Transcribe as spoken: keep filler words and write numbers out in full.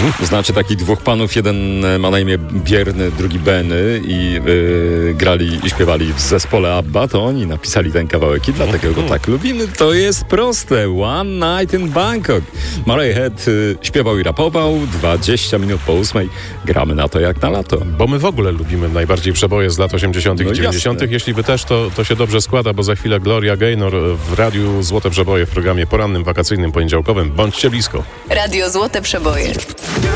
To znaczy takich dwóch panów, jeden ma na imię Bierny, drugi Benny i yy, grali i śpiewali w zespole ABBA, to oni napisali ten kawałek i dlatego go tak lubimy. To jest proste. One Night in Bangkok. Murray Head yy, śpiewał i rapował. dwadzieścia minut po ósmej. Gramy na to jak na lato. Bo my w ogóle lubimy najbardziej przeboje z lat osiemdziesiątych No i dziewięćdziesiątych. Jeśli wy też, to, to się dobrze składa, bo za chwilę Gloria Gaynor w Radiu Złote Przeboje w programie porannym, wakacyjnym, poniedziałkowym. Bądźcie blisko. Radio Złote Przeboje.